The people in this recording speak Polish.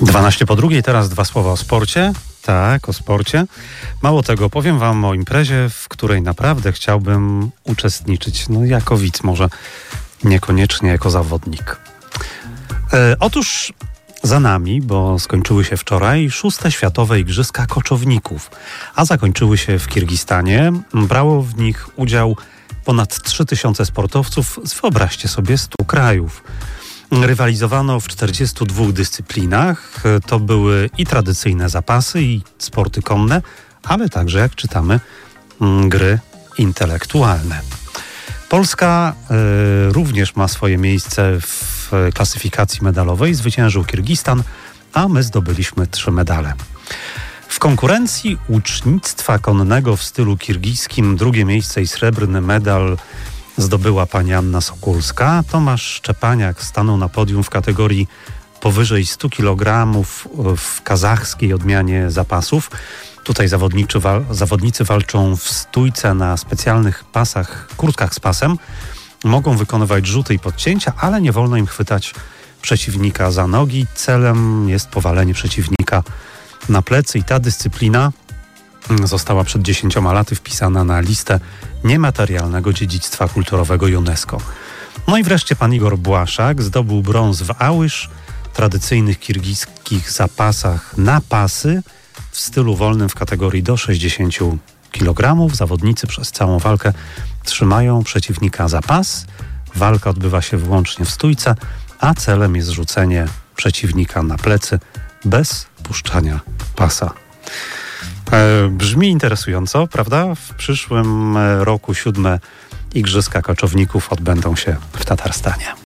12 po drugiej, teraz dwa słowa o sporcie. Tak, o sporcie. Mało tego, powiem wam o imprezie, w której naprawdę chciałbym uczestniczyć. No jako widz, może niekoniecznie jako zawodnik. Otóż za nami, bo skończyły się wczoraj 6. Światowe Igrzyska Koczowników, a zakończyły się w Kirgistanie. Brało w nich udział ponad 3000 sportowców z, wyobraźcie sobie, 100 krajów. Rywalizowano w 42 dyscyplinach. To były i tradycyjne zapasy, i sporty konne, ale także, jak czytamy, gry intelektualne. Polska również ma swoje miejsce w klasyfikacji medalowej. Zwyciężył Kirgistan, a my zdobyliśmy 3 medale. W konkurencji łucznictwa konnego w stylu kirgijskim drugie miejsce i srebrny medal zdobyła pani Anna Sokulska. Tomasz Szczepaniak stanął na podium w kategorii powyżej 100 kg w kazachskiej odmianie zapasów. Tutaj zawodnicy walczą w stójce na specjalnych pasach, kurtkach z pasem. Mogą wykonywać rzuty i podcięcia, ale nie wolno im chwytać przeciwnika za nogi. Celem jest powalenie przeciwnika na plecy i ta dyscyplina została przed 10 laty wpisana na listę niematerialnego dziedzictwa kulturowego UNESCO. No i wreszcie pan Igor Błaszak zdobył brąz w ałysz, tradycyjnych kirgiskich zapasach na pasy w stylu wolnym w kategorii do 60 kg. Zawodnicy przez całą walkę trzymają przeciwnika za pas. Walka odbywa się wyłącznie w stójce, a celem jest rzucenie przeciwnika na plecy bez puszczania pasa. Brzmi interesująco, prawda? W przyszłym roku 7. Igrzyska Koczowników odbędą się w Tatarstanie.